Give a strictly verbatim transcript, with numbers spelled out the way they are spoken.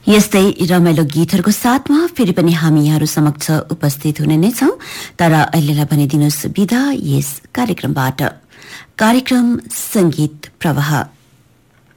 यस्तै रमाइलो गीतहरूको साथमा फेरि पनि हामी यहाँहरू समक्ष उपस्थित हुने नै छौं। तर अहिलेलाई भनिदिनुहोस् विदा यस कार्यक्रमबाट। कार्यक्रम संगीत प्रवाह।